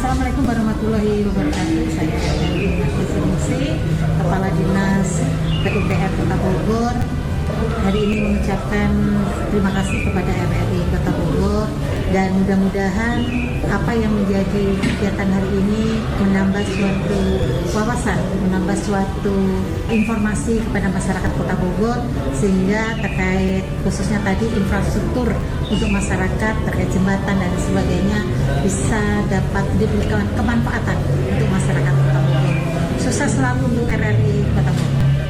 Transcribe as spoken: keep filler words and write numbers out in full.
Assalamualaikum warahmatullahi wabarakatuh. Saya Kusumusi, Kepala Dinas P U P R Kota Bogor. Hari ini mengucapkan terima kasih kepada R R I Kota Bogor dan mudah-mudahan apa yang menjadi kegiatan hari ini menambah suatu wawasan, menambah suatu informasi kepada masyarakat Kota Bogor sehingga terkait khususnya tadi infrastruktur untuk masyarakat terkait jembatan dan sebagainya bisa dapat diberikan kemanfaatan untuk masyarakat Kota Bogor. Sukses selalu untuk R R I Kota Bogor.